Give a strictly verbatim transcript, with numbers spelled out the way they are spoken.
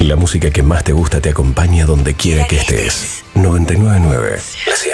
La música que más te gusta te acompaña donde quiera que estés. noventa y nueve punto nueve. La